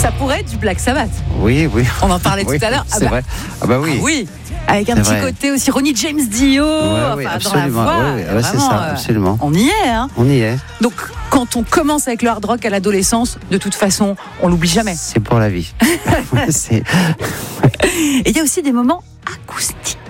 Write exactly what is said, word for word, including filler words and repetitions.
Ça pourrait être du Black Sabbath. Oui, oui. On en parlait oui, tout à l'heure. C'est ah bah, vrai. Ah bah oui. Ah oui. Avec un C'est petit vrai. côté aussi Ronnie James Dio, Ouais, oui, enfin, dans la absolument. voix. Ouais, ouais, ouais, c'est vraiment, ça, euh, absolument. On y est. Hein. On y est. Donc, quand on commence avec le hard rock à l'adolescence, de toute façon, on l'oublie jamais. C'est pour la vie. C'est... Et il y a aussi des moments acoustiques.